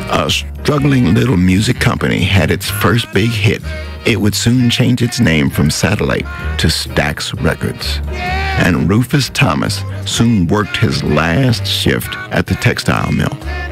A struggling little music company had its first big hit. It would soon change its name from Satellite to Stax Records. And Rufus Thomas soon worked his last shift at the textile mill.